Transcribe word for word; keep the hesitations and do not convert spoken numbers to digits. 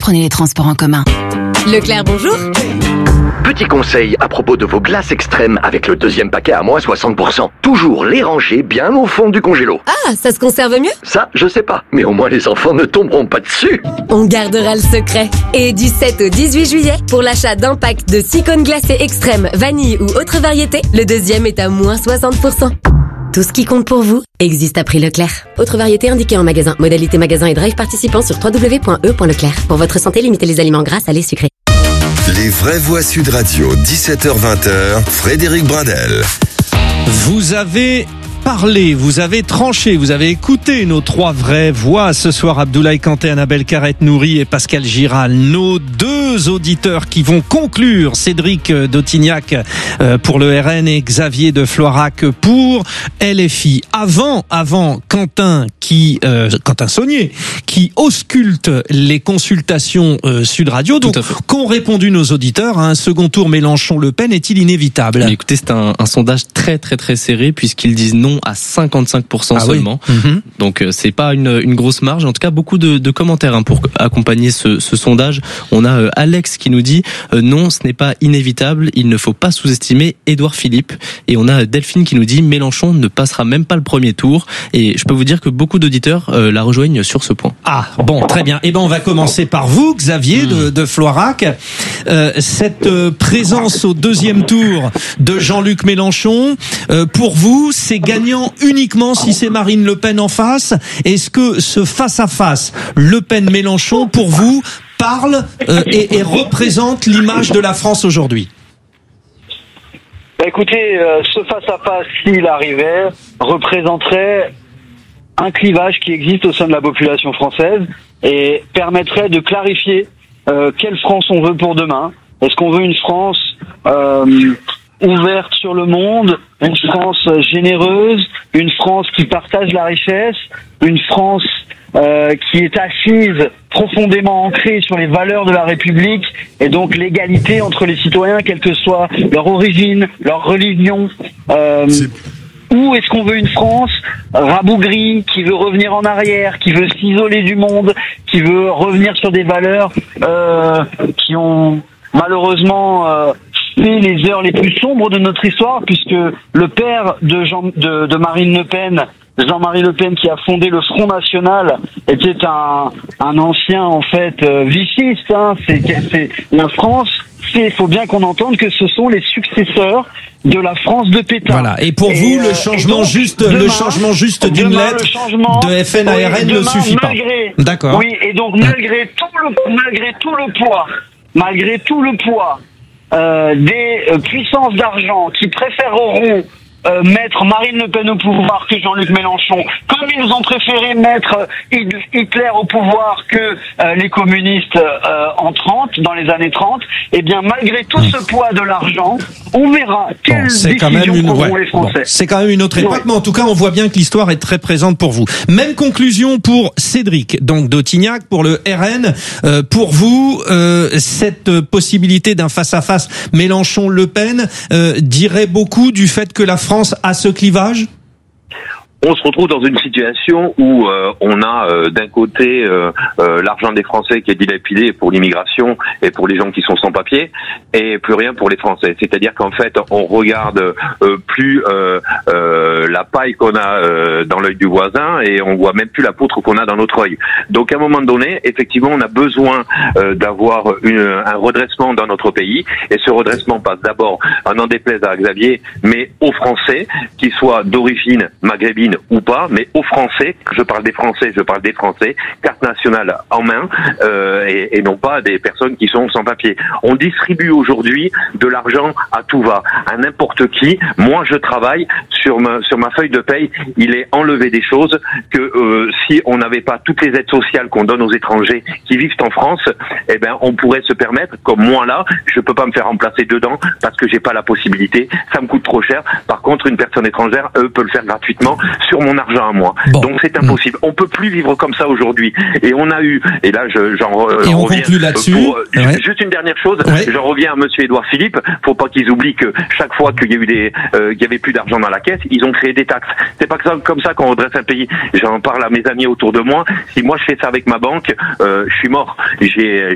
prenez les transports en commun. Leclerc, bonjour. Petit conseil à propos de vos glaces extrêmes avec le deuxième paquet à moins soixante pour cent. Toujours les ranger bien au fond du congélo. Ah, ça se conserve mieux ? Ça, je sais pas. Mais au moins les enfants ne tomberont pas dessus. On gardera le secret. Et du sept au dix-huit juillet, pour l'achat d'un pack de six cônes glacés extrêmes, vanille ou autre variété, le deuxième est à moins soixante pour cent. Tout ce qui compte pour vous existe à prix Leclerc. Autre variété indiquée en magasin. Modalité magasin et drive participant sur w w w point e point leclerc. Pour votre santé, limitez les aliments gras, salés, sucrés. Les vraies voix Sud Radio, dix-sept heures vingt, Frédéric Brandel. Vous avez parlé, vous avez tranché, vous avez écouté nos trois vraies voix. Ce soir, Abdoulaye Kanté, Annabelle Carrette-Nourry et Pascal Giral, nos deux auditeurs qui vont conclure. Cédric d'Autignac pour le R N et Xavier de Floirac pour L F I. Avant, avant, Quentin qui, euh, Quentin Saunier, qui ausculte les consultations euh, Sud Radio. Donc, qu'ont répondu nos auditeurs à un second tour Mélenchon-Le Pen est-il inévitable ? Mais écoutez, c'est un, un sondage très très très serré puisqu'ils disent non à cinquante-cinq pour cent ah seulement. Oui. Mm-hmm. Donc euh, c'est pas une, une grosse marge. En tout cas, beaucoup de, de commentaires hein, pour accompagner ce, ce sondage. On a euh, Alex qui nous dit euh, non, ce n'est pas inévitable. Il ne faut pas sous-estimer Édouard Philippe. Et on a Delphine qui nous dit Mélenchon ne passera même pas le premier tour. Et je peux vous dire que beaucoup d'auditeurs euh, la rejoignent sur ce point. Ah bon, très bien. Eh ben on va commencer par vous, Xavier mmh. de, de Floirac. Euh, cette euh, présence au deuxième tour de Jean-Luc Mélenchon, euh, pour vous, c'est gagnant uniquement si c'est Marine Le Pen en face. Est-ce que ce face-à-face Le Pen-Mélenchon, pour vous, parle euh, et, et représente l'image de la France aujourd'hui ? Bah écoutez, euh, ce face-à-face, s'il arrivait, représenterait un clivage qui existe au sein de la population française et permettrait de clarifier euh, quelle France on veut pour demain. Est-ce qu'on veut une France euh, ouverte sur le monde, une France généreuse, une France qui partage la richesse, une France euh, qui est assise, profondément ancrée sur les valeurs de la République et donc l'égalité entre les citoyens, quelle que soit leur origine, leur religion. Euh, Ou est-ce qu'on veut une France rabougrie, qui veut revenir en arrière, qui veut s'isoler du monde, qui veut revenir sur des valeurs euh, qui ont malheureusement euh, fait les heures les plus sombres de notre histoire, puisque le père de, Jean, de, de Marine Le Pen, Jean-Marie Le Pen, qui a fondé le Front National, était un, un ancien en fait euh, vichyste. Hein. C'est, c'est la France. Il faut bien qu'on entende que ce sont les successeurs de la France de Pétain. Voilà. Et pour et vous, le changement donc, juste, demain, le changement juste d'une demain, lettre de F N A R N oui, ne suffit malgré, pas. D'accord. Oui, et donc malgré tout le, malgré tout le poids, malgré tout le poids euh, des euh, puissances d'argent qui préféreront Euh, mettre Marine Le Pen au pouvoir que Jean-Luc Mélenchon, comme ils ont préféré mettre Hitler au pouvoir que euh, les communistes euh, en trente, dans les années trente, eh bien malgré tout ce poids de l'argent, on verra quelle bon, c'est quand même une, prendront ouais, les Français. Bon, c'est quand même une autre époque, ouais. Mais en tout cas on voit bien que l'histoire est très présente pour vous. Même conclusion pour Cédric, donc d'Autignac, pour le R N. Euh, pour vous, euh, cette possibilité d'un face-à-face Mélenchon-Le Pen euh, dirait beaucoup du fait que la France à ce clivage? On se retrouve dans une situation où euh, on a euh, d'un côté euh, euh, l'argent des Français qui est dilapidé pour l'immigration et pour les gens qui sont sans papier, et plus rien pour les Français. C'est-à-dire qu'en fait, on regarde euh, plus euh, euh, la paille qu'on a euh, dans l'œil du voisin, et on voit même plus la poutre qu'on a dans notre œil. Donc à un moment donné, effectivement, on a besoin euh, d'avoir une, un redressement dans notre pays, et ce redressement passe d'abord, à n'en déplaise à Xavier, mais aux Français, qu'ils soient d'origine maghrébine ou pas, mais aux Français, je parle des Français, je parle des Français, carte nationale en main, euh, et, et non pas des personnes qui sont sans papier. On distribue aujourd'hui de l'argent à tout va, à n'importe qui. Moi, je travaille sur ma, sur ma feuille de paye, il est enlevé des choses que euh, si on n'avait pas toutes les aides sociales qu'on donne aux étrangers qui vivent en France, eh ben on pourrait se permettre, comme moi là, je peux pas me faire remplacer dedans parce que j'ai pas la possibilité, ça me coûte trop cher. Par contre, une personne étrangère, eux, peut le faire gratuitement sur mon argent à moi. Bon. Donc c'est impossible. Mmh. On peut plus vivre comme ça aujourd'hui. Et on a eu, et là je, j'en et on reviens conclut là-dessus. Pour, ouais. Juste une dernière chose, ouais. J'en reviens à monsieur Édouard Philippe. Faut pas qu'ils oublient que chaque fois qu'il y a eu des, euh, qu'il y avait plus d'argent dans la caisse, ils ont créé des taxes. C'est pas comme ça qu'on redresse un pays. J'en parle à mes amis autour de moi. Si moi je fais ça avec ma banque, euh, je suis mort. J'ai